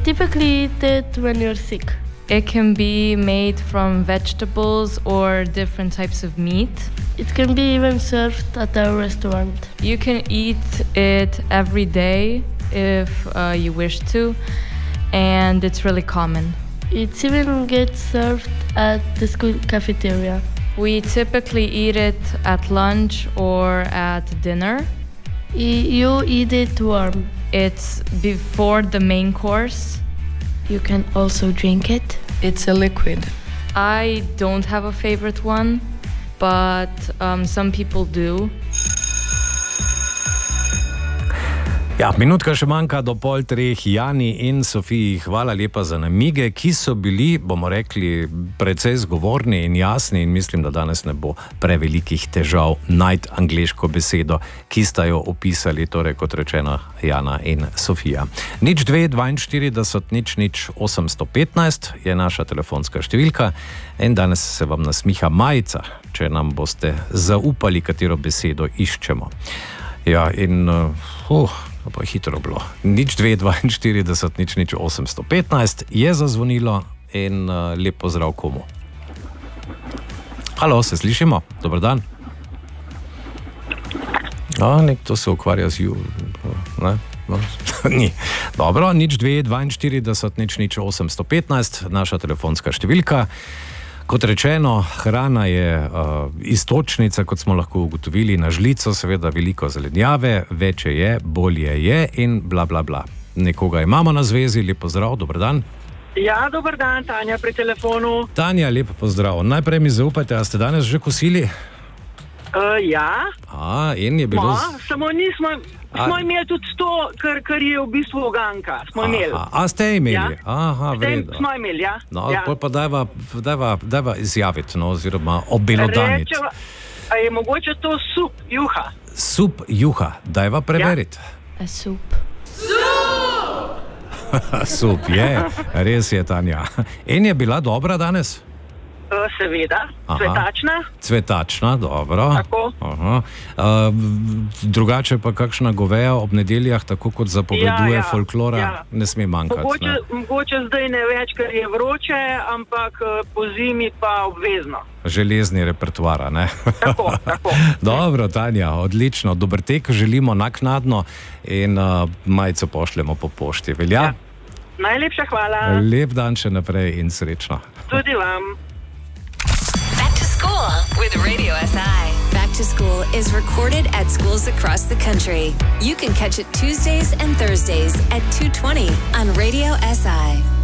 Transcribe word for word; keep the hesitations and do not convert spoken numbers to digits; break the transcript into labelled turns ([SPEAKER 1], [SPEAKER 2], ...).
[SPEAKER 1] typically eat it when you're sick.
[SPEAKER 2] It can be made from vegetables or different types of meat.
[SPEAKER 1] It can be even served at our restaurant.
[SPEAKER 2] You can eat it every day if uh, you wish to, and it's really common.
[SPEAKER 1] It even gets served at the school cafeteria.
[SPEAKER 2] We typically eat it at lunch or at dinner.
[SPEAKER 1] You eat it warm.
[SPEAKER 2] It's before the main course.
[SPEAKER 1] You can also drink it.
[SPEAKER 3] It's a liquid.
[SPEAKER 2] I don't have a favorite one, but um, some people do.
[SPEAKER 4] Ja, minutka še manjka do pol treh. Jani in Sofiji, hvala lepa za namige, ki so bili, bomo rekli, precej zgovorni in jasni in mislim, da danes ne bo prevelikih težav najti angleško besedo, ki sta jo opisali, torej kot rečeno Jana in Sofija. Nič dve dvainštirideset nič nič osemsto petnajst je naša telefonska številka in danes se vam nasmiha majica, če nam boste zaupali, katero besedo iščemo. Ja, in uh, pa hitro bilo. Nič dve dvainštirideset nič nič osemsto petnajst je zazvonilo in uh, lep pozdrav komu. Halo, se slišimo? Dobar dan. A, nekdo se ukvarja z ju... Ne? No, ni. Dobro, nič dve dvainštirideset nič nič osemsto petnajst, naša telefonska številka. Kot rečeno, hrana je uh, iztočnica, kot smo lahko ugotovili, na žlico, seveda veliko zelenjave, večje je, bolje je in bla bla bla. Nekoga imamo na zvezi, lep pozdrav, dober dan.
[SPEAKER 5] Ja, dober dan, Tanja pri telefonu.
[SPEAKER 4] Tanja, lep pozdrav. Najprej mi zaupajte, a ste danes že kosili?
[SPEAKER 5] Uh, ja.
[SPEAKER 4] A, in je bilo...
[SPEAKER 5] Ma, samo nismo... Smo a... imeli tudi to, kar, kar je v bistvu oganka. Smo imeli.
[SPEAKER 4] Aha, a ste imeli?
[SPEAKER 5] Ja?
[SPEAKER 4] Aha, vredo.
[SPEAKER 5] Smo imeli, ja.
[SPEAKER 4] No,
[SPEAKER 5] ja.
[SPEAKER 4] Pa dajva, dajva, dajva izjaviti, no, oziroma obelodaniti.
[SPEAKER 5] Rečeva, a je mogoče to sup juha?
[SPEAKER 4] Sup juha, dajva preveriti.
[SPEAKER 1] Ja. Sup.
[SPEAKER 4] Sup je, res je, Tanja. In je bila dobra danes?
[SPEAKER 5] Uh, seveda,
[SPEAKER 4] Aha.
[SPEAKER 5] cvetačna.
[SPEAKER 4] Cvetačna, dobro.
[SPEAKER 5] Tako.
[SPEAKER 4] Aha. Uh, drugače pa kakšna goveja ob nedeljah, tako kot zapoveduje
[SPEAKER 5] ja, ja,
[SPEAKER 4] folklora,
[SPEAKER 5] ja.
[SPEAKER 4] ne sme manjkati.
[SPEAKER 5] Mogoče,
[SPEAKER 4] ne?
[SPEAKER 5] mogoče zdaj ne več, ker je vroče, ampak po zimi pa obvezno.
[SPEAKER 4] Železni repertoar, ne?
[SPEAKER 5] Tako, tako.
[SPEAKER 4] Dobro, Tanja, odlično. Dober tek želimo naknadno in uh, majico pošljemo po pošti. Velja?
[SPEAKER 5] Ja. Najlepša hvala.
[SPEAKER 4] Lep dan še naprej in srečno.
[SPEAKER 5] Tudi vam.
[SPEAKER 6] Back to School with Radio S I.
[SPEAKER 7] Back to School is recorded at schools across the country. You can catch it Tuesdays and Thursdays at two twenty on Radio S I.